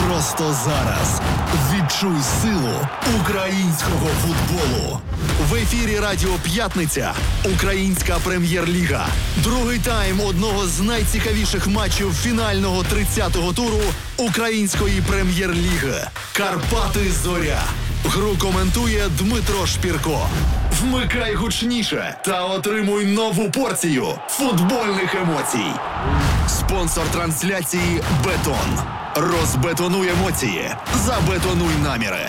просто зараз. Відчуй силу українського футболу. В ефірі Радіо П'ятниця. Українська прем'єр-ліга. Другий тайм одного з найцікавіших матчів фінального 30-го туру української прем'єр-ліги. Карпати-Зоря. Гру коментує Дмитро Шпірко. Вмикай гучніше та отримуй нову порцію футбольних емоцій. Спонсор трансляції «Бетон». Розбетонуй емоції. Забетонуй наміри.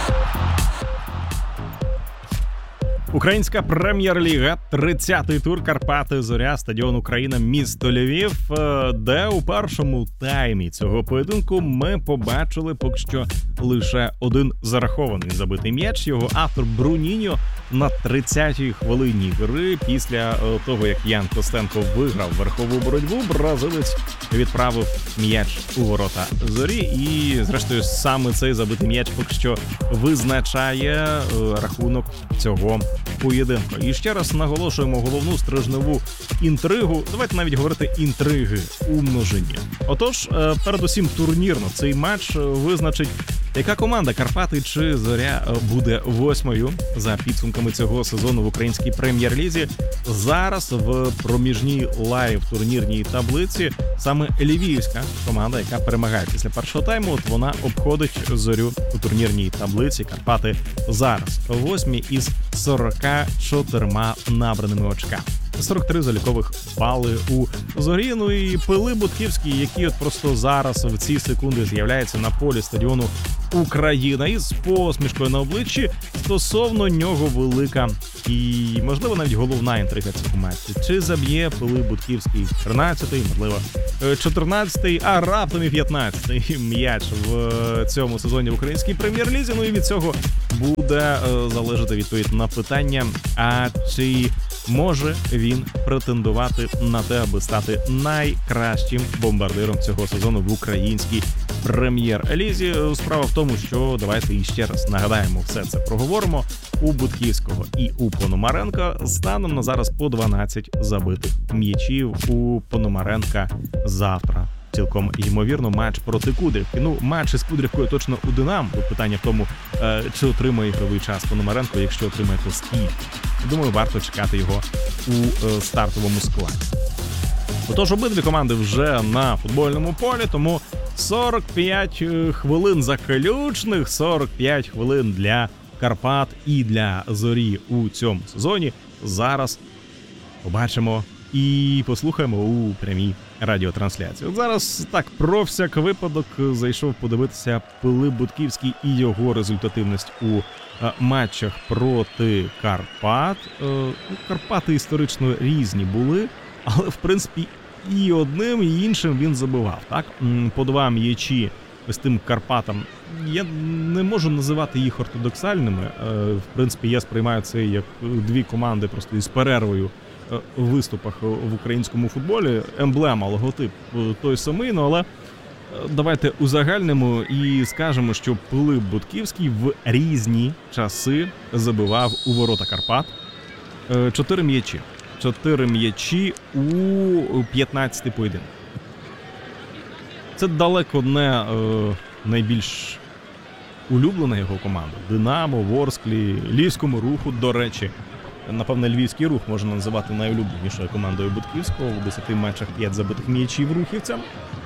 Українська прем'єр-ліга, 30-й тур, Карпати-Зоря, стадіон Україна, місто Львів, де у першому таймі цього поєдинку ми побачили поки що лише один зарахований забитий м'яч. Його автор Бруніньо на 30-й хвилині гри. Після того, як Ян Костенко виграв верхову боротьбу, бразилець відправив м'яч у ворота Зорі. І, зрештою, саме цей забитий м'яч поки що визначає рахунок цього поєдинку. І ще раз наголошуємо головну стрижневу інтригу. Давайте навіть говорити інтриги у множині. Отож, передусім турнірно цей матч визначить, яка команда, Карпати чи Зоря, буде 8-ю за підсумками цього сезону в українській прем'єр-лізі. Зараз в проміжній лайв-турнірній таблиці саме львівська команда, яка перемагає після першого тайму, от вона обходить Зорю у турнірній таблиці. Карпати зараз 8-мі із 44 набраними очками. 43 залікових бали у Зорі. Ну і Пили Будківський, який от просто зараз в ці секунди з'являється на полі стадіону Україна із посмішкою на обличчі. Стосовно нього велика і, можливо, навіть головна інтрига цього матчу. Чи заб'є Пили Будківський 13-й, можливо, 14-й, а раптом і 15-й м'яч в цьому сезоні в українській прем'єр-лізі. Ну і від цього буде залежати відповідь на питання, а чи може він претендувати на те, аби стати найкращим бомбардиром цього сезону в українській прем'єр-лізі. Справа в тому, що давайте іще раз нагадаємо, все це проговоримо. У Будківського і у Пономаренка станом на зараз по 12 забитих м'ячів. У Пономаренка завтра цілком ймовірно матч проти Кудрівки. Ну, матч із Кудрівкою точно у Динамо. Тут питання в тому, чи отримає ігровий час Пономаренко, якщо отримає, то скільки. Думаю, варто чекати його у стартовому складі. Отож, обидві команди вже на футбольному полі, тому 45 хвилин закалючних, 45 хвилин для Карпат і для Зорі у цьому сезоні. Зараз побачимо і послухаємо у прямій радіотрансляції. От зараз так, про всяк випадок, зайшов подивитися Пили Будківський і його результативність у матчах проти Карпат. Карпати історично різні були, але, в принципі, і одним, і іншим він забивав. Так? По 2 м'ячі з тим Карпатам. Я не можу називати їх ортодоксальними. В принципі, я сприймаю це як дві команди просто із перервою у виступах в українському футболі. Емблема, логотип той самий, але давайте узагальнимо і скажемо, що Пили Будківський в різні часи забивав у ворота Карпат 4 м'ячі. 4 м'ячі у 15-й поєдинок. Це далеко не найбільш улюблена його команда. Динамо, Ворсклі, Львівському Руху, до речі. Напевне, Львівський Рух можна називати найулюбленішою командою Будківського. У 10 матчах 5 забитих м'ячів рухівцям.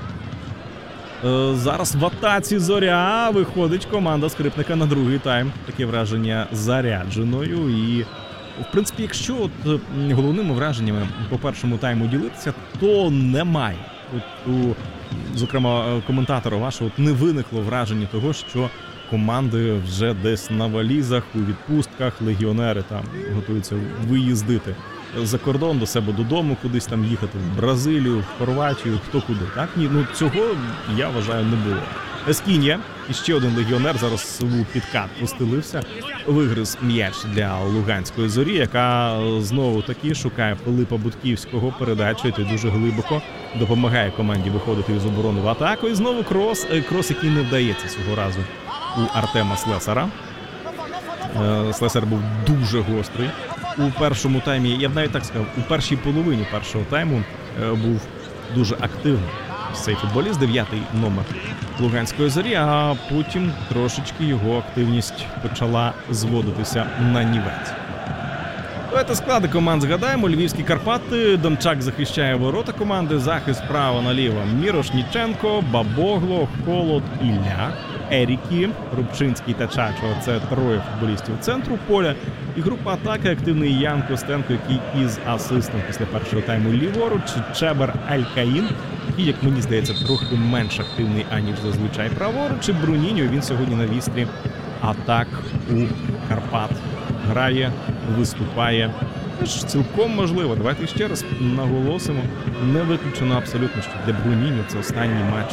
Зараз в атаці Зоря виходить команда Скрипника на другий тайм. Таке враження зарядженою. І, в принципі, якщо от головними враженнями по першому тайму ділитися, то немає. Зокрема, коментатора вашого не виникло враження того, що команди вже десь на валізах, у відпустках, легіонери там готуються виїздити за кордон, до себе додому, кудись там їхати, в Бразилію, в Хорватію, хто куди. Так? Ні, ну цього, я вважаю, не було. Ескінія, іще один легіонер, зараз у підкат постелився, вигриз м'яч для Луганської Зорі, яка знову таки шукає Пилипа Будківського, передачу, і той дуже глибоко допомагає команді виходити із оборони в атаку. І знову крос, який не вдається цього разу у Артема Слесара. Слесар був дуже гострий. У першому таймі, я б навіть так сказав, у першій половині першого тайму був дуже активний. цей футболіст, 9-й номер Луганської Зорі, а потім трошечки його активність почала зводитися на нівець. Давайте склади команд згадаємо. Львівські Карпати, Домчак захищає ворота команди, захист справа наліво Мірошніченко, Бабогло, Холод, Ілля, Ерікі, Рубчинський та Чачо. Це троє футболістів центру поля. І група атаки активний Ян Костенко, який із асистом після першого тайму ліворуч, Чебер Алькаїн, який, як мені здається, трохи менш активний, аніж зазвичай праворуч. І Бруніньо, він сьогодні на вістрі атак у Карпат. Грає, виступає. Цілком можливо. Давайте ще раз наголосимо. Не виключено абсолютно, що для Бруніньо це останній матч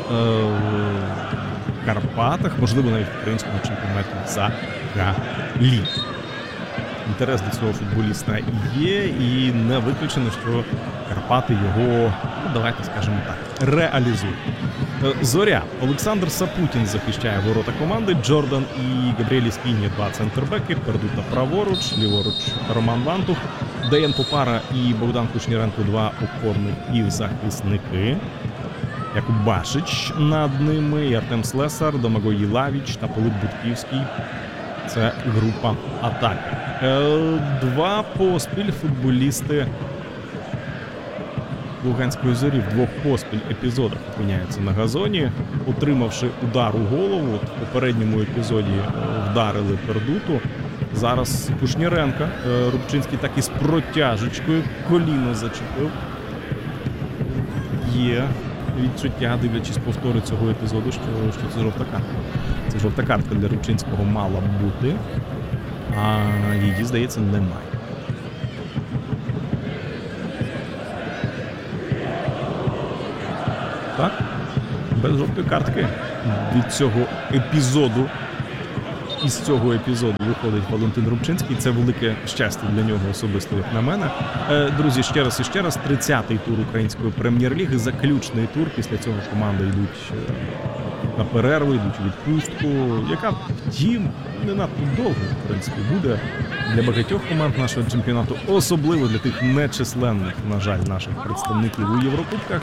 в Карпатах, можливо, навіть в українському чемпіонаті взагалі. Інтерес до цього футболіста є, і не виключено, що Карпати його, давайте скажемо так, реалізують. Зоря. Олександр Сапутін захищає ворота команди, Джордан і Габріель Іскінья, два центрбеки, Пердута праворуч, ліворуч Роман Вантух, Деян Попара і Богдан Кушніренко, два опорних півзахисники. Якуб Башич над ними, і Артем Слесар, Домагой Єлавіч та Пилип Будківський. Це група атаки. Два поспіль футболісти Луганської Зорі в двох поспіль епізодах опиняються на газоні, отримавши удар у голову. В попередньому епізоді вдарили Пердуту. Зараз Кушніренка. Рубчинський так і з протяжечкою коліно зачепив. Є відчуття, дивлячись повтори цього епізоду, що це жовта картка. Це жовта картка для Рубчинського мала б бути, а її, здається, немає. Так, без жовтої картки від цього епізоду. Із цього епізоду виходить Валентин Рубчинський. Це велике щастя для нього особисто, як на мене. Друзі, ще раз і ще раз. 30-й тур української прем'єр-ліги. Заключний тур. Після цього команди йдуть на перерву, йдуть у відпустку, яка, втім, не надто довго, в принципі, буде для багатьох команд нашого чемпіонату. Особливо для тих нечисленних, на жаль, наших представників у Єврокубках.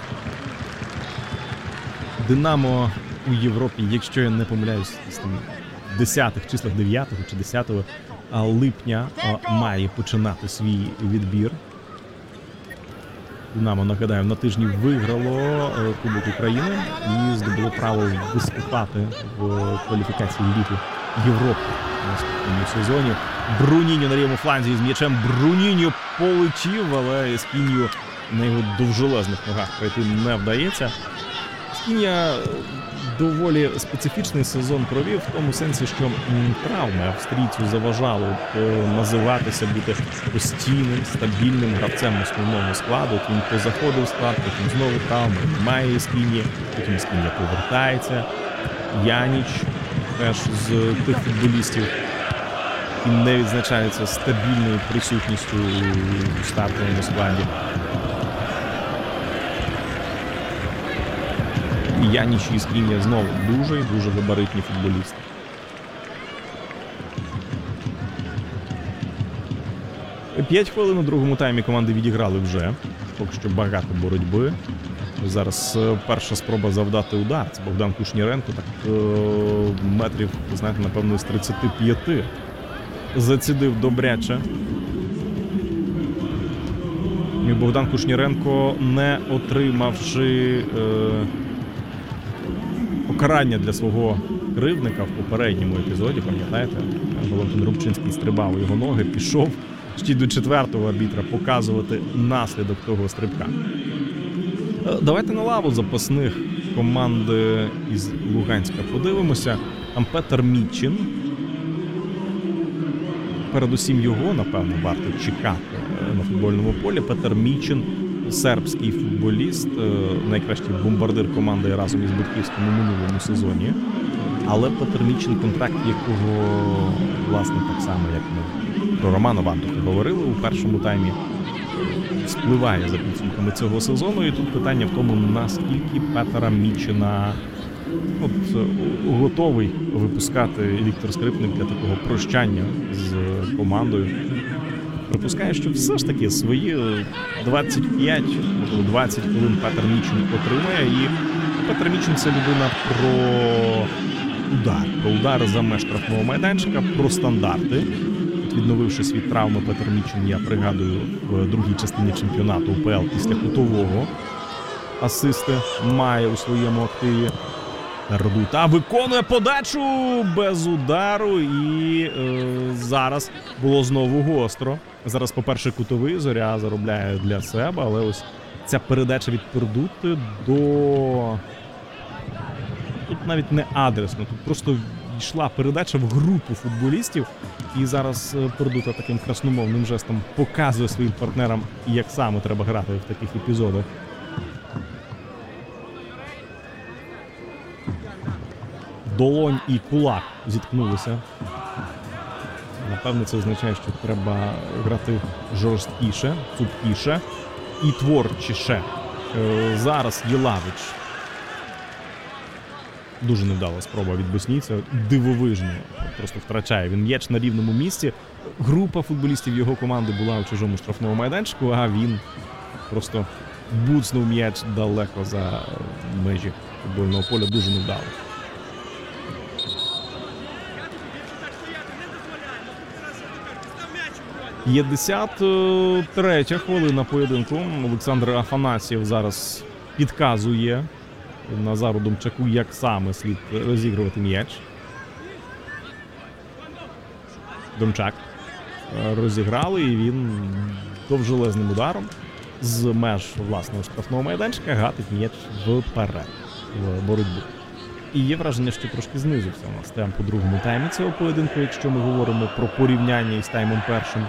Динамо у Європі, якщо я не помиляюсь, 10-х числах 9 чи 10 липня має починати свій відбір. Динамо, нагадаю, на тижні виграло Кубок України і здобуло право виступати в кваліфікації Ліги Європи в наступному сезоні. Бруніньо на лівому фланзі з м'ячем. Бруніньо полетів, але Іскінью на його довжелезних ногах пройти не вдається. Іскінья доволі специфічний сезон провів в тому сенсі, що травми австрійцю заважали називатися, бути постійним, стабільним гравцем основного складу. Він позаходив склад, потім знову травми, немає Іскіньї, потім Іскінья повертається. Яніч теж з тих футболістів, і не відзначається стабільною присутністю у стартовому складі. Яніч і Іскінья знову дуже габаритні футболісти. П'ять хвилин у другому таймі команди відіграли вже. Поки що багато боротьби. Зараз перша спроба завдати удар. Це Богдан Кушніренко. Так метрів, знаєте, напевно, з 35 зацідив добряче. І Богдан Кушніренко, не отримавши покарання для свого кривдника в попередньому епізоді, пам'ятаєте? Валентин Рубчинський стрибав у його ноги, пішов ще й до четвертого арбітра показувати наслідок того стрибка. Давайте на лаву запасних команди із Луганська подивимося. Там Петер Мітчин. Передусім його, напевно, варто чекати на футбольному полі. Петер Мітчин, сербський футболіст, найкращий бомбардир команди разом із Будківським у минулому сезоні. Але Петер Мітчин, контракт якого, власне, так само, як ми про Романа Вантуха говорили у першому таймі, спливає за підсумками цього сезону. І тут питання в тому, наскільки Петера Мітчина готовий випускати Віктор Скрипник для такого прощання з командою. Припускаю, що все ж таки свої 25, можливо 20 хвилин Петр Мічень отримає. І Петр Мічень – це людина про удар за меж штрафного майданчика, про стандарти. Відновившись від травми, Петр Мічень, я пригадую, в другій частині чемпіонату УПЛ після кутового асисти має у своєму активі. Рдута виконує подачу без удару, і зараз було знову гостро. Зараз, по-перше, кутовий, Зоря заробляє для себе, але ось ця передача від Пердути до... Тут навіть не адресно, тут просто йшла передача в групу футболістів, і зараз Пердута таким красномовним жестом показує своїм партнерам, як саме треба грати в таких епізодах. Долонь і кулак зіткнулися. Напевно, це означає, що треба грати жорсткіше, цупкіше і творчіше. Зараз Єлавич. Дуже невдала спроба від боснійця. Дивовижно. Просто втрачає він м'яч на рівному місці. Група футболістів його команди була у чужому штрафному майданчику, а він просто буцнув м'яч далеко за межі футбольного поля. Дуже невдало. 53-я хвилина поєдинку. Олександр Афанасьєв зараз підказує Назару Домчаку, як саме слід розігрувати м'яч. Домчак розіграли, і він довжелезним ударом з меж власного штрафного майданчика гатить м'яч вперед в боротьбу. І є враження, що трошки знизився у нас темп у другому таймі цього поєдинку, якщо ми говоримо про порівняння із таймом першим.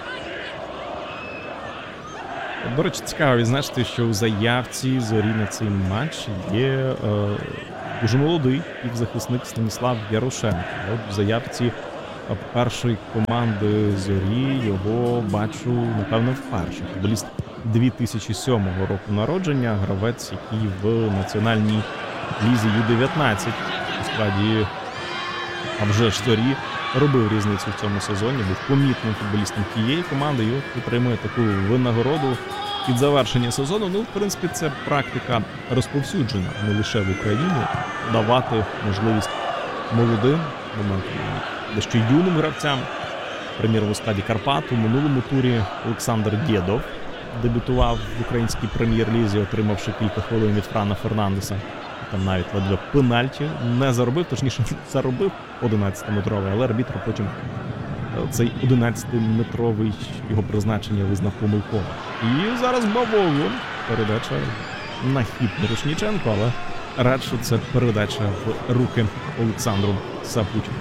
До речі, цікаво відзначити, що у заявці Зорі на цей матч є дуже молодий півзахисник Станіслав Ярошенко. В заявці першої команди Зорі його бачу, напевно, вперше. Футболіст 2007 року народження, гравець, який в національній лізі Ю-19 у складі, а вже ж Зорі, робив різницю в цьому сезоні, був помітним футболістом тієї команди і отримує таку винагороду під завершення сезону. Ну, в принципі, це практика розповсюджена не лише в Україні, давати можливість молодим, дещо юним гравцям. Приміром, у складі Карпат у минулому турі Олександр Дєдов дебютував в українській прем'єр-лізі, отримавши кілька хвилин від Франа Фернандеса. Там навіть ледве пенальті не заробив, точніше заробив 11-метровий, але арбітр потім цей 11-метровий його призначення визнав помилковим. І зараз Бабогло. Передача на хід Мірошніченко, але радше це передача в руки Олександру Сапутіну.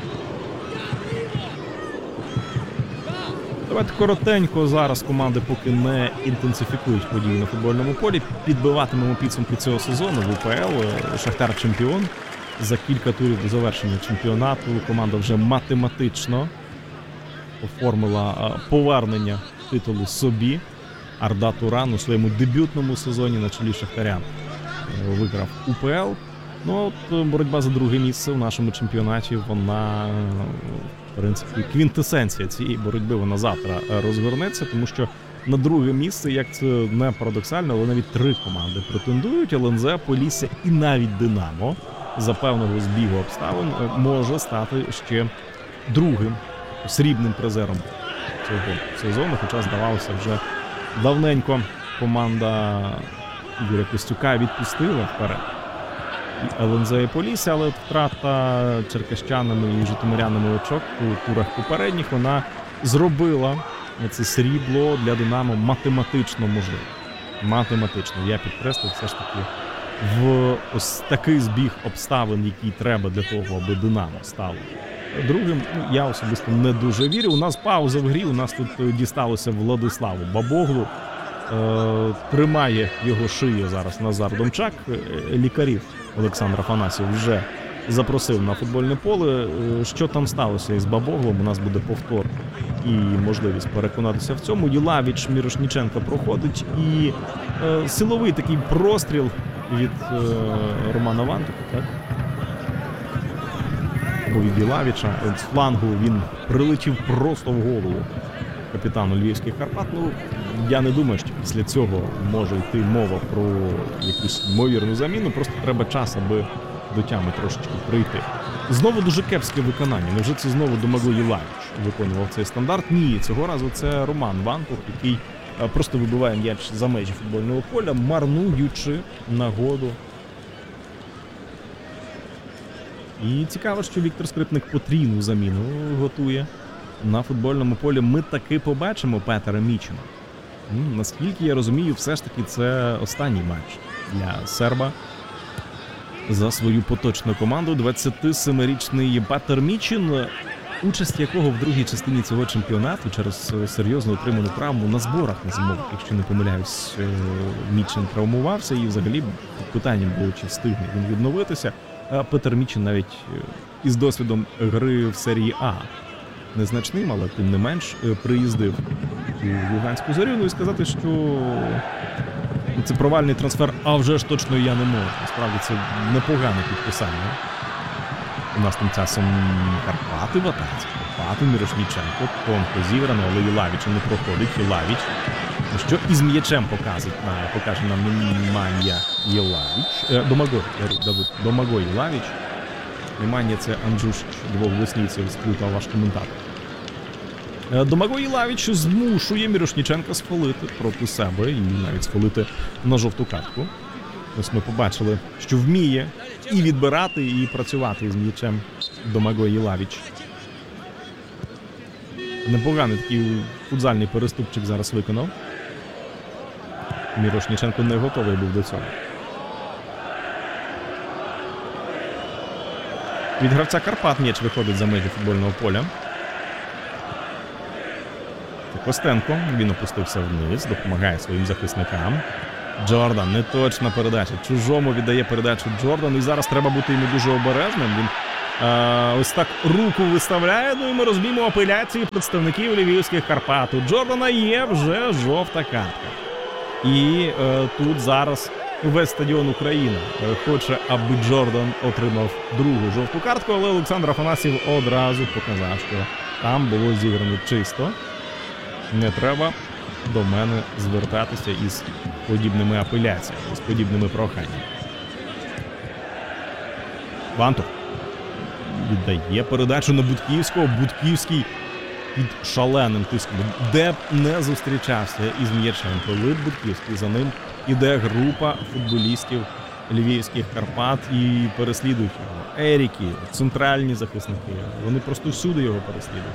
Давайте коротенько зараз команди поки не інтенсифікують події на футбольному полі. Підбиватимемо підсумки цього сезону в УПЛ. Шахтар чемпіон. За кілька турів до завершення чемпіонату команда вже математично оформила повернення титулу собі. Арда Туран у своєму дебютному сезоні на чолі Шахтаря виграв УПЛ. Ну, от боротьба за друге місце в нашому чемпіонаті, вона, в принципі, квінтесенція цієї боротьби, вона завтра розгорнеться, тому що на друге місце, як це не парадоксально, але навіть 3 команди претендують. ЛНЗ, Полісся і навіть Динамо за певного збігу обставин може стати ще другим срібним призером цього сезону, хоча, здавалося, вже давненько команда Ігоря Костюка відпустила вперед і ЛНЗ, і Полісся, але втрата черкащанами і житомирянами очок у турах попередніх, вона зробила це срібло для Динамо математично можливо. Математично, я підкреслив, все ж таки в ось такий збіг обставин, який треба для того, аби Динамо стало другим, я особисто не дуже вірю. У нас пауза в грі, у нас тут дісталося Владиславу Бабоглу. Тримає його шию зараз Назар Домчак. Лікарів Олександр Афанасьєв вже запросив на футбольне поле. Що там сталося із Бабоглом, у нас буде повтор і можливість переконатися в цьому. Єлавич Мірошніченка проходить і силовий такий простріл від Романа Вантука, так? Від Єлавіча. З флангу він прилетів просто в голову капітану Львівських Карпат. Ну, я не думаю, що після цього може йти мова про якусь ймовірну заміну. Просто треба час, аби до тями трошечки прийти. Знову дуже кепське виконання. Невже це знову Домагой Єлавіч виконував цей стандарт? Ні, цього разу це Роман Вантух, який просто вибиває м'яч за межі футбольного поля, марнуючи нагоду. І цікаво, що Віктор Скрипник потрійну заміну готує на футбольному полі. Ми таки побачимо Петера Мічина. Наскільки я розумію, все ж таки це останній матч для серба за свою поточну команду. 27-річний Петер Мічин, участь якого в другій частині цього чемпіонату через серйозно отриману травму на зборах на зимових, якщо не помиляюсь, Мічин травмувався, і взагалі питанням було, чи встигне він відновитися. А Петер Мічин навіть із досвідом гри в серії А незначним, але тим не менш приїздив у Луганську Зорю. Ну і сказати, що це провальний трансфер, а вже ж точно я не можу. Насправді це непогане підписання. У нас тим часом Карпати в атаці. Карпати, Мірошніченко, тонко зіграно, але Єлавіча не проходить. Єлавіч, що із м'ячем покаже нам Немanja Єлавіч. Домагой Єлавіч. Немanja — це Анджушич, двох близнюків сплутав ваш коментатор. Домагой Єлавіч змушує Мірошніченка сфолити проти себе і навіть сфолити на жовту картку. Ось ми побачили, що вміє і відбирати, і працювати з м'ячем Домагой Єлавіч. Непоганий такий футзальний переступчик зараз виконав. Мірошніченко не готовий був до цього. Від гравця Карпат м'яч виходить за межі футбольного поля. Костенко, він опустився вниз, допомагає своїм захисникам. Джордан, неточна передача. Чужому віддає передачу Джордан. І зараз треба бути йому дуже обережним. Він ось так руку виставляє. Ну і ми розуміємо апеляції представників Львівських Карпат. У Джордана є вже жовта картка. І тут зараз весь стадіон Україна хоче, аби Джордан отримав другу жовту картку. Але Олександр Афанасьєв одразу показав, що там було зіграно чисто. Не треба до мене звертатися із подібними апеляціями, з подібними проханнями. Вантух віддає передачу на Будківського. Будківський під шаленим тиском. Де б не зустрічався із м'ячем Пилип Будківський, за ним іде група футболістів Львівських Карпат і переслідують його. Еріки, центральні захисники, вони просто всюди його переслідують.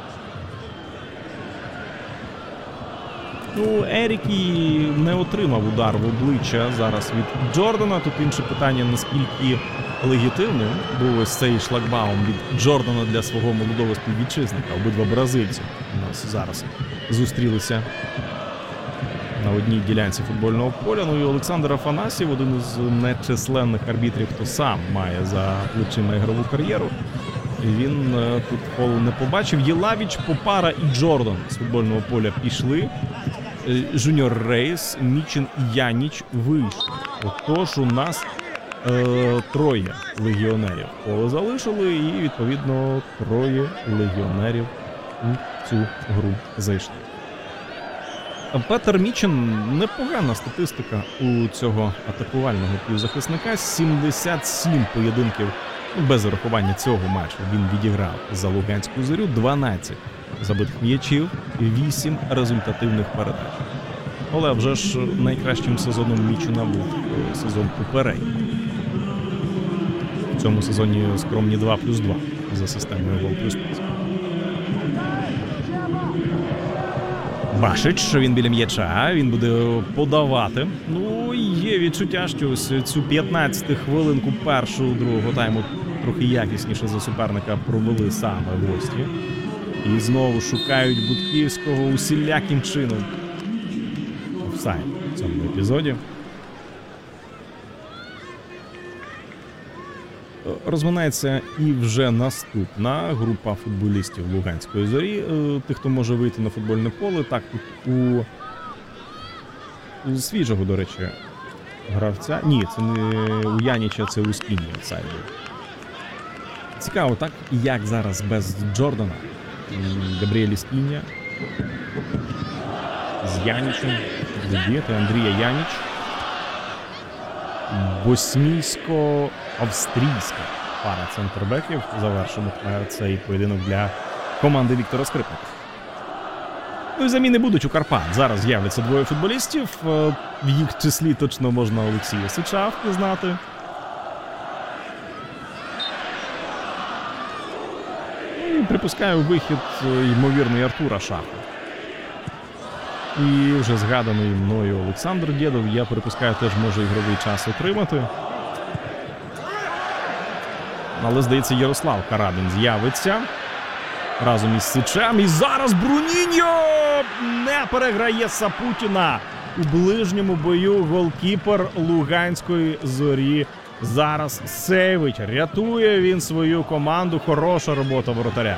Ну, Ерікі не отримав удар в обличчя зараз від Джордана. Тут інше питання, наскільки легітимним був ось цей шлагбаум від Джордана для свого молодого співвітчизника. Обидва бразильці у нас зараз зустрілися на одній ділянці футбольного поля. Ну і Олександр Афанасьєв, один із нечисленних арбітрів, хто сам має за плечима ігрову кар'єру. Він тут фолу не побачив. Єлавіч, Попара і Джордан з футбольного поля пішли. Жуніор Рейс, Мічин і Яніч вийшли. Отож у нас троє легіонерів поле залишили і, відповідно, троє легіонерів у цю гру зайшли. Петер Мічин — непогана статистика у цього атакувального півзахисника. 77 поєдинків без урахування цього матчу він відіграв за Луганську Зорю, 12 забитих м'ячів, 8 результативних передач. Але вже ж найкращим сезоном Мічина був сезон попередній. В цьому сезоні скромні 2+2 за системою гол++. Башич, він біля м'яча, він буде подавати. Ну, є відчуття, що ось цю 15 хвилинку першого, другого тайму трохи якісніше за суперника провели саме гості. І знову шукають Будківського усіляким чином. Офсайд в цьому епізоді. Розминається і вже наступна група футболістів Луганської Зорі. Тих, хто може вийти на футбольне поле. Так, тут у свіжого, до речі, гравця. Ні, це не у Яніча, це у Скіні офсайд. Цікаво, так, як зараз без Джордана Габріелі Скіня З Янічем. Дієти Андрія Яніч. Боснійсько-австрійська пара центрбеків. Завершимо цей поєдинок для команди Віктора Скрипника. Ну і заміни будуть у Карпат. Зараз з'являться двоє футболістів. В їх числі точно можна Олексія Сича впізнати. І припускаю вихід ймовірний Артура Шаха. І вже згаданий мною Олександр Дєдов, я припускаю, теж може ігровий час отримати. Але, здається, Ярослав Карабін з'явиться разом із Сичем. І зараз Бруніньо не переграє Сапутіна. У ближньому бою голкіпер Луганської Зорі зараз сейвить. Рятує він свою команду. Хороша робота воротаря.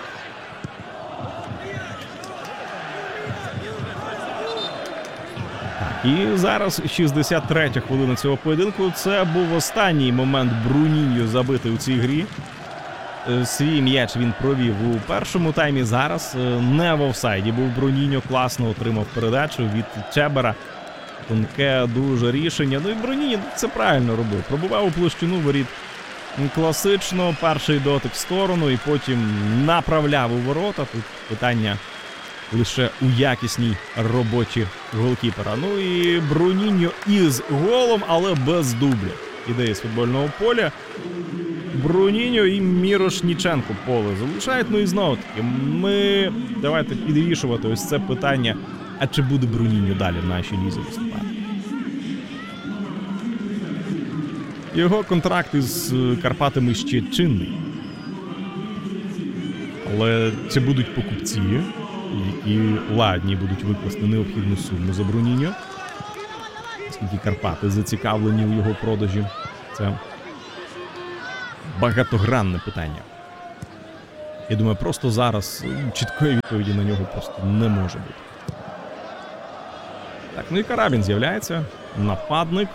І зараз 63-я хвилина цього поєдинку. Це був останній момент Бруніньо забити у цій грі. Свій м'яч він провів у першому таймі. Зараз не в офсайді був Бруніньо. Класно отримав передачу від Чебера. Тонке дуже рішення. Ну і Бруніньо це правильно робив. Пробував у площину воріт класично. Перший дотик в сторону і потім направляв у ворота. Тут питання лише у якісній роботі голкіпера. Ну і Бруніньо із голом, але без дубля. Ідея з футбольного поля. Бруніньо і Мірош Ніченко поле залишають. Ну і знову таки, ми давайте підвішувати ось це питання. А чи буде Бруніньо далі в нашій лізі виступати? Його контракт із Карпатами ще чинний. Але чи будуть покупці, які ладні будуть викласти необхідну суму за Бруніньо? Оскільки Карпати зацікавлені у його продажі. Це багатогранне питання. Я думаю, просто зараз чіткої відповіді на нього просто не може бути. Так, ну і Карабін з'являється. Нападник.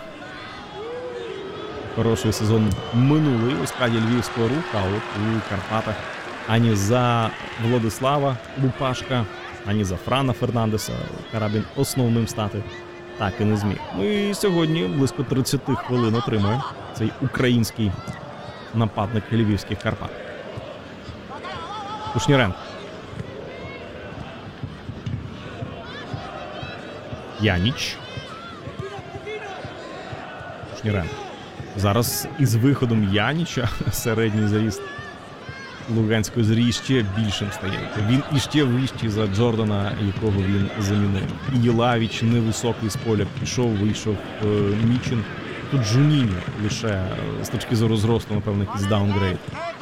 Хороший сезон минулий у складі Львівського Руху, а от у Карпатах ані за Владислава Лупашка, ані за Франа Фернандеса Карабін основним стати так і не зміг. Ну і сьогодні близько 30 хвилин отримує цей український нападник львівських Карпат. Кушніренко. Яніч. Кушніренко. Зараз із виходом Яніча середній заріст Луганської Зорі ще більшим стає. Він іще вищий за Джордана, якого він замінив. І Єлавіч невисокий з поля пішов, вийшов Мічин. Тут Жуніньо лише з точки зору зросту, напевно, якийсь даунгрейд.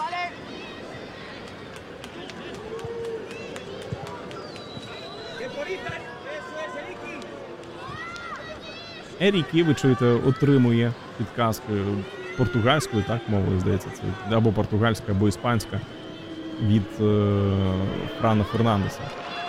Ерікі, ви чуєте, отримує підказкою португальською, так, мовою, здається, це або португальська, або іспанська від Франа Фернандеса.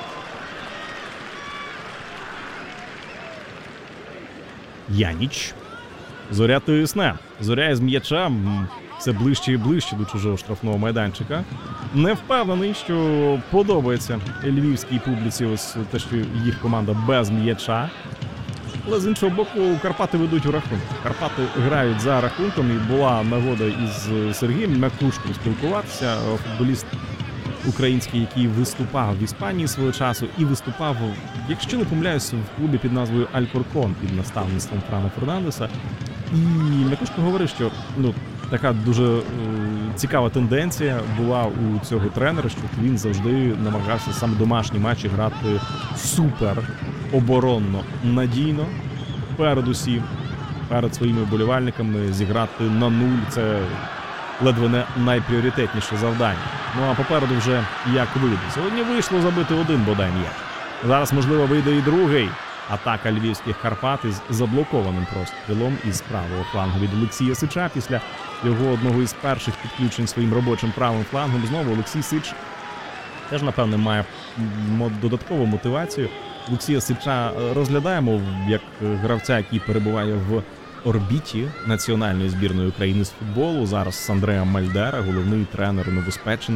Яніч. Зоря тисне. Зоря із м'яча все ближче і ближче до чужого штрафного майданчика. Не впевнений, що подобається львівській публіці ось те, що їх команда без м'яча. Але з іншого боку, Карпати ведуть у рахунку. Карпати грають за рахунком, і була нагода із Сергієм Мякушкою спілкуватися. Футболіст український, який виступав в Іспанії свого часу і виступав, якщо не помиляюсь, в клубі під назвою Алькоркон під наставництвом Франа Фернандеса. І Мякушко говорив, що така дуже цікава тенденція була у цього тренера, що він завжди намагався саме домашні матчі грати супер оборонно, надійно, передусім, перед своїми вболівальниками зіграти на нуль. Це ледве не найпріоритетніше завдання. Ну а попереду вже як вийде. Сьогодні вийшло забити один бодай м'яч. Зараз, можливо, вийде і другий. Атака львівських Карпат із заблокованим прострілом із правого флангу від Олексія Сича. Після його одного із перших підключень своїм робочим правим флангом знову Олексій Сич теж, напевне, має додаткову мотивацію. Олексія Сича розглядаємо як гравця, який перебуває в орбіті національної збірної України з футболу. Зараз з Андреа Мальдера, головний тренер, новоспечений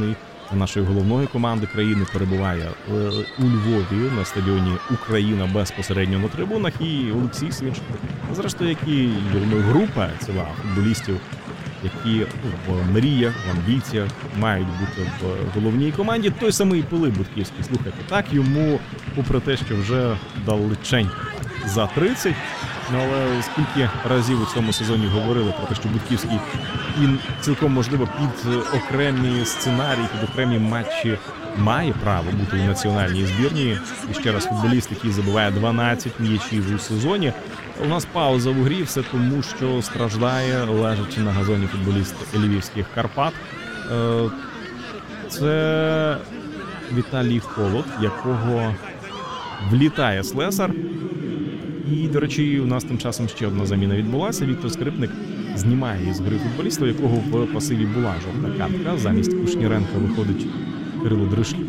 нашої головної команди країни, перебуває у Львові на стадіоні «Україна» безпосередньо на трибунах. І Олексій Свинч, зрештою, як і група ціла футболістів, які в мріях, в амбіціях мають бути в головній команді. Той самий Пилип Будківський, слухайте, так йому, попри те, що вже далечень за 30, але скільки разів у цьому сезоні говорили про те, що Будківський, він цілком можливо під окремі сценарії, під окремі матчі має право бути у національній збірні. І ще раз, футболіст, який забиває 12 м'ячів у сезоні. У нас пауза в грі, все тому, що страждає, лежачи на газоні, футболіст львівських Карпат. Це Віталій Холод, якого влітає Слесар. І, до речі, у нас тим часом ще одна заміна відбулася. Віктор Скрипник знімає із гри футболіста, у якого в пасиві була жовта картка. Замість Кушніренка виходить Кирило Дришлів.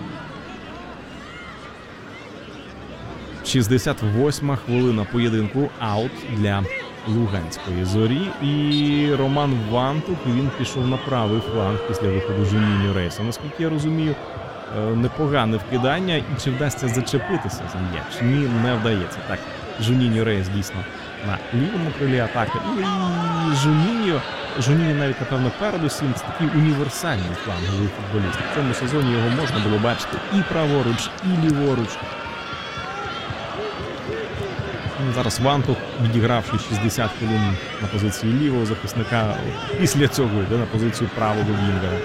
68-ма хвилина поєдинку. Аут для Луганської Зорі. І Роман Вантух, він пішов на правий фланг після виходу Жуніньо Рейса. Наскільки я розумію, непогане вкидання. І чи вдасться зачепитися за м'яч? Ні, не вдається. Так, Жуніньо Рейс дійсно на лівому крилі атаки. І Жуніньо навіть, напевно, передусім. Це такий універсальний фланговий футболіст. В цьому сезоні його можна було бачити і праворуч, і ліворуч. Зараз Вантух, відігравши 60 хвилин на позиції лівого захисника, після цього йде на позицію правого вінгера.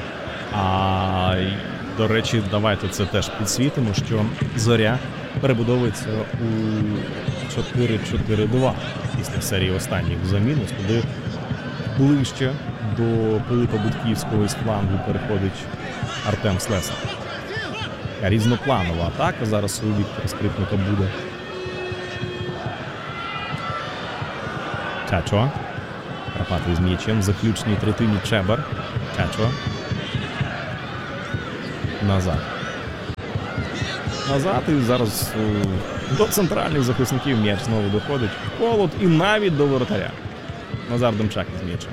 До речі, давайте це теж підсвітимо, що Зоря перебудовується у 4-4-2 після серії останніх замін. Туди ближче до Пилипа Будківського із флангу переходить Артем Слесар. Різнопланова атака зараз у Віктора Скрипника буде. Чачо. Карпати з м'ячем. В заключній третині Чебар. Чачо. Назад. І зараз до центральних захисників м'яч знову доходить. Холод і навіть до воротаря. Назар Демчак із м'ячем.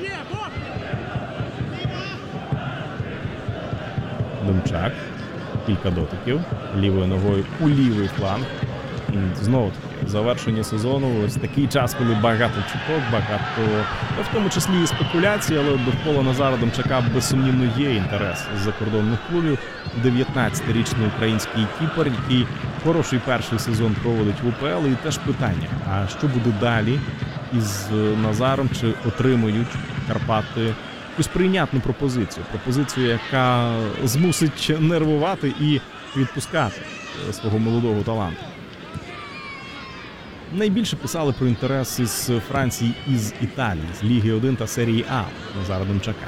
Демчак. Кілька дотиків. Лівою ногою у лівий фланг. Знову таки, завершення сезону, ось такий час, коли багато чуток, багато, в тому числі і спекуляцій, але довкола Назара Демчака безсумнівно є інтерес з закордонних клубів. 19-річний український кіпер, який хороший перший сезон проводить в УПЛ, і теж питання, а що буде далі із Назаром, чи отримують Карпати якусь прийнятну пропозицію, яка змусить нервувати і відпускати свого молодого таланту. Найбільше писали про інтерес із Франції і з Італії, з Ліги 1 та серії А Назара Демчака.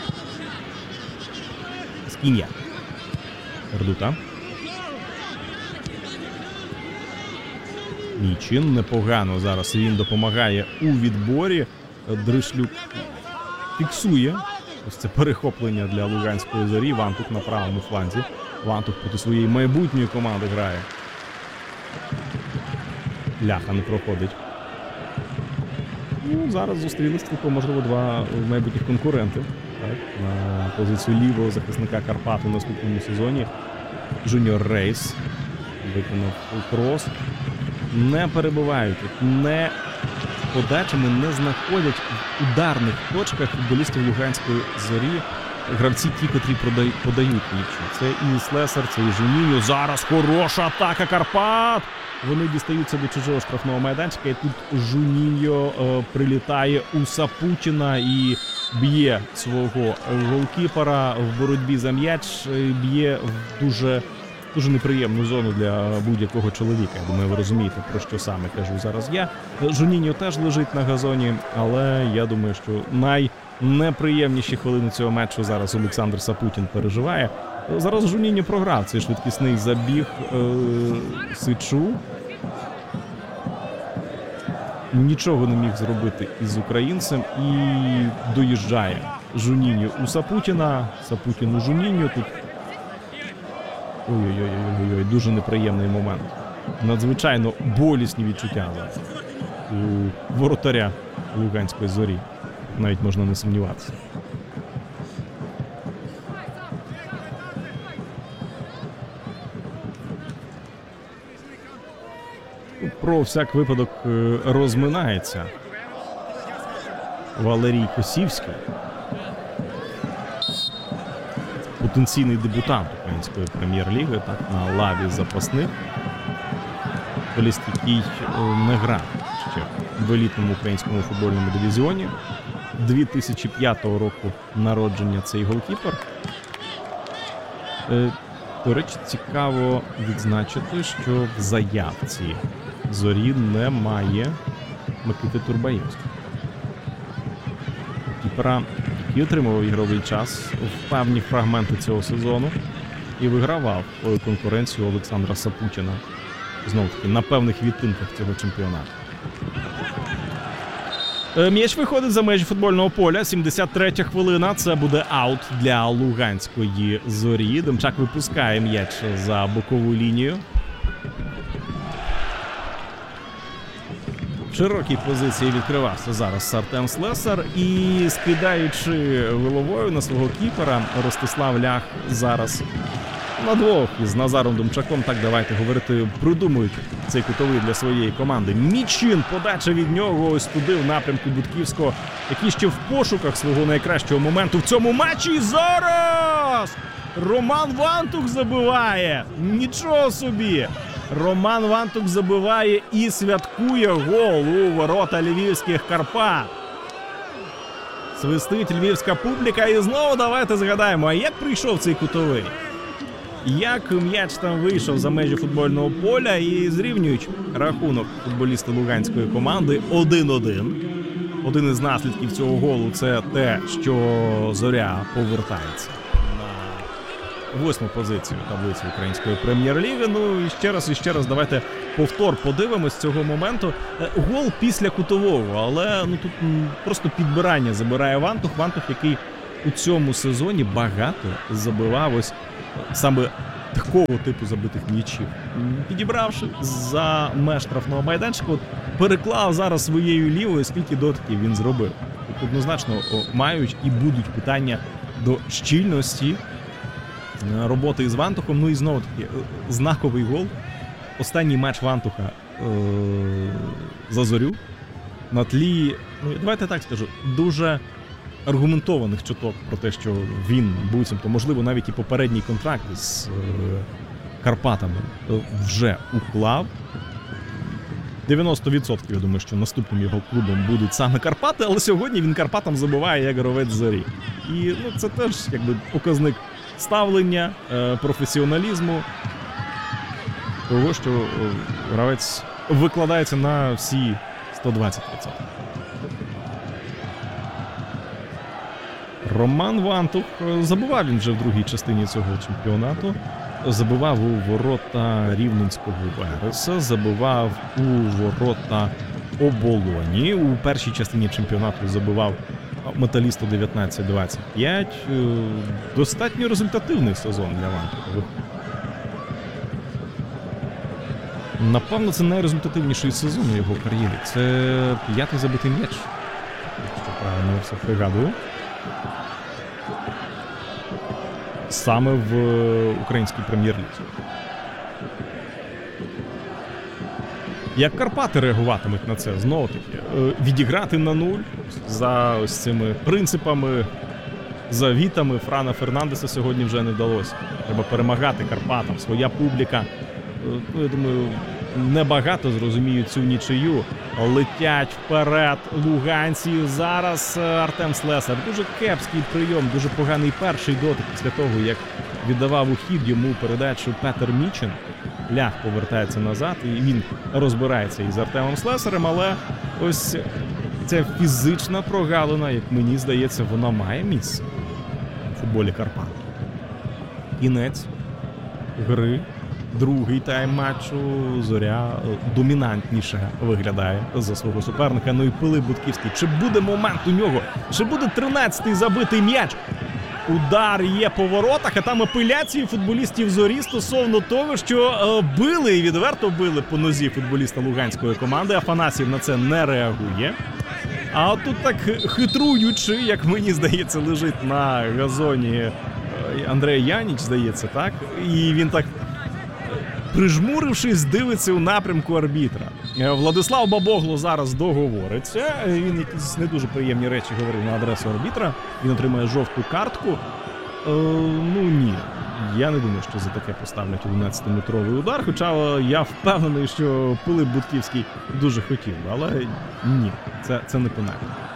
Скін'я. Ердута. Мічин непогано зараз він допомагає у відборі. Дришлюк фіксує ось це перехоплення для Луганської Зорі. Вантух на правому фланзі. Вантух проти своєї майбутньої команди грає. Ляха не проходить. Зараз зустрілись тільки, можливо, два майбутніх конкуренти на позицію лівого захисника Карпат у наступному сезоні. Жуніор Рейс виконав крос. Не перебувають, не подачами, не знаходять в ударних точках футболістів Луганської Зорі гравці ті, котрі подають м'ячі. Це і Слесар, це і Жуніньо. Зараз хороша атака Карпат! Вони дістаються до чужого штрафного майданчика, і тут Жуніньо прилітає у Сапутіна і б'є свого голкіпера в боротьбі за м'яч, б'є в дуже неприємну зону для будь-якого чоловіка. Я думаю, ви розумієте, про що саме кажу зараз я. Жуніньо теж лежить на газоні, але я думаю, що найнеприємніші хвилини цього матчу зараз Олександр Сапутін переживає. Зараз Жуніньо програв цей швидкісний забіг Сичу. Нічого не міг зробити із українцем і доїжджає Жуніньо у Сапутіна, Сапутін у Жуніньо. Тут ой-ой-ой, дуже неприємний момент. Надзвичайно болісні відчуття зараз у воротаря Луганської Зорі. Навіть можна не сумніватися. про всяк випадок розминається Валерій Косівський. Потенційний дебютант української прем'єр-ліги, так, на лаві запасних. Футболіст, який не грав ще в елітному українському футбольному дивізіоні. 2005 року народження цей голкіпер. До речі, цікаво відзначити, що в заявці Зорі немає Микити Турбаєвського. Кіпера, який отримував ігровий час в певні фрагменти цього сезону і вигравав конкуренцію Олександра Сапутіна. Знову-таки, на певних відтинках цього чемпіонату. М'яч виходить за межі футбольного поля. 73-я хвилина. Це буде аут для Луганської Зорі. Демчак випускає м'яч за бокову лінію. В широкій позиції відкривався зараз Артем Слесар. І, скидаючи головою на свого кіпера, Ростислав Лях зараз на двох із Назаром Демчаком, так давайте говорити, придумують цей кутовий для своєї команди. Мічин, подача від нього ось туди, в напрямку Будківського, який ще в пошуках свого найкращого моменту в цьому матчі. І зараз Роман Вантух забиває. Нічого собі! Роман Вантух забиває і святкує гол у ворота львівських Карпат. Свистить львівська публіка. І знову давайте згадаємо, а як прийшов цей кутовий? Як м'яч там вийшов за межі футбольного поля і зрівнюють рахунок футболісти луганської команди 1-1. Один із наслідків цього голу – це те, що Зоря повертається на 8-му позицію таблиці української прем'єр-ліги. Ну і ще раз давайте повтор подивимось цього моменту. Гол після кутового, але тут просто підбирання забирає Вантух. Вантух, який у цьому сезоні багато забивав ось саме такого типу забитих м'ячів. Підібравши за меж штрафного майданчика, переклав зараз своєю лівою, скільки дотиків він зробив. Тут однозначно мають і будуть питання до щільності роботи із Вантухом. Ну і знову таки, знаковий гол. Останній матч Вантуха за Зорю на тлі, давайте так скажу, дуже аргументованих чуток про те, що він, буцімто, можливо, навіть і попередній контракт з Карпатами вже уклав. 90% я думаю, що наступним його клубом будуть саме Карпати, але сьогодні він Карпатам забиває як гравець Зорі. І це теж показник ставлення, професіоналізму, того, що гравець викладається на всі 120%. Роман Вантух забивав він вже в другій частині цього чемпіонату. Забивав у ворота Рівненського Вереса, забивав у ворота Оболоні. У першій частині чемпіонату забивав Металісту 19-25. Достатньо результативний сезон для Вантуха. Напевно, це найрезультативніший сезон у його кар'єрі. Це 5-й забитий м'яч, якщо правильно я все пригадую. Саме в українській прем'єр-лізі. Як Карпати реагуватимуть на це? Знову-таки, відіграти на нуль за ось цими принципами, завітами Франа Фернандеса сьогодні вже не вдалося. Треба перемагати Карпатам. Своя публіка, я думаю, небагато зрозуміють цю нічию. Летять вперед луганці. Зараз Артем Слесар. Дуже кепський прийом, дуже поганий перший дотик після того, як віддавав у хід йому передачу Петер Мічин. Лях повертається назад і він розбирається із Артемом Слесарем, але ось ця фізична прогалина, як мені здається, вона має місце у футболі Карпат. Кінець гри. Другий тайм матчу. Зоря домінантніше виглядає за свого суперника. Ну і Пилип Будківський. Чи буде момент у нього? Чи буде 13-й забитий м'яч? Удар є по воротах, а там апеляції футболістів Зорі стосовно того, що били і відверто били по нозі футболіста луганської команди. Афанасьєв на це не реагує. А от тут так хитруючи, як мені здається, лежить на газоні Андрей Яніч, здається, так? І він так прижмурившись, дивиться у напрямку арбітра. Владислав Бабогло зараз договориться. Він якісь не дуже приємні речі говорив на адресу арбітра. Він отримає жовту картку. Ну ні. Я не думаю, що за таке поставлять 11-метровий удар, хоча я впевнений, що Пилип Будківський дуже хотів, але ні, це не пенальті.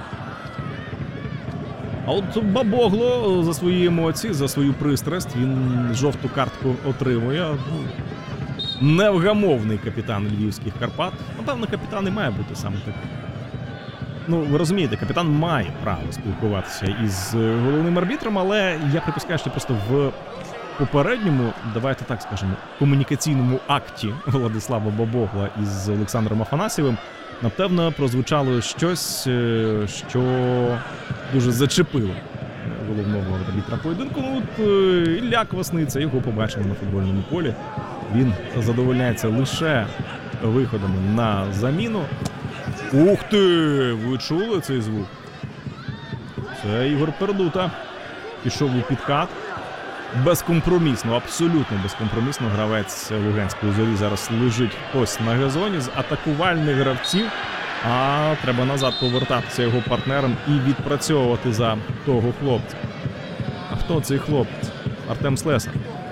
А от Бабогло за свої емоції, за свою пристрасть, він жовту картку отримує. Невгамовний капітан львівських Карпат. Напевно, капітан і має бути саме таким. Ну, ви розумієте, капітан має право спілкуватися із головним арбітром, але я припускаю, що просто в попередньому, давайте так скажемо, комунікаційному акті Владислава Бабогла із Олександром Афанасьєвим, напевно, прозвучало щось, що дуже зачепило головного арбітра поєдинку. Ну, от Ілля Квасниця, його побачимо на футбольному полі. Він задовольняється лише виходами на заміну. Ух ти! Ви чули цей звук? Це Ігор Пердута. Пішов у підкат. Безкомпромісно, абсолютно безкомпромісно гравець Луганської Зорі зараз лежить хтось на газоні з атакувальних гравців. А треба назад повертатися його партнерам і відпрацьовувати за того хлопця. А хто цей хлопець? Артем Слесар.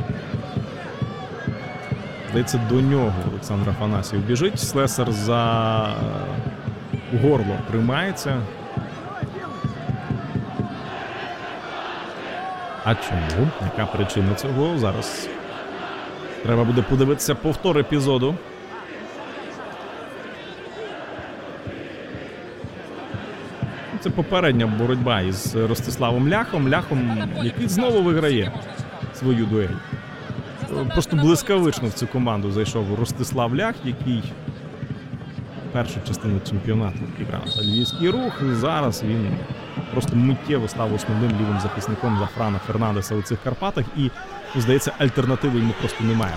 Здається, до нього Олександр Афанасьєв біжить. Слесар за горло тримається. А чому? Яка причина цього? Зараз треба буде подивитися повтор епізоду. Це попередня боротьба із Ростиславом Ляхом. Ляхом, який знову виграє свою дуель. Просто блискавично в цю команду зайшов Ростислав Лях, який першу частину чемпіонату грав за Львівський Рух. Зараз він просто миттєво став основним лівим захисником за Франа Фернандеса у цих Карпатах. І, здається, альтернативи йому просто немає